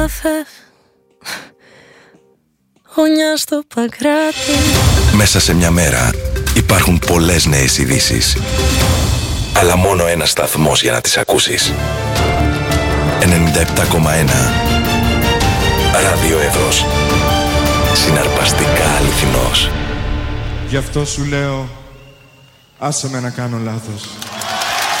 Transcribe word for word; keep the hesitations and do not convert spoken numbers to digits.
Γωνιά στο Παγκράτη. Μέσα σε μια μέρα υπάρχουν πολλές νέες ειδήσεις, αλλά μόνο ένας σταθμός για να τις ακούσεις. ενενήντα επτά κόμμα ένα Ράδιο Εύρος. Συναρπαστικά αληθινός. Γι' αυτό σου λέω, άσε με να κάνω λάθος.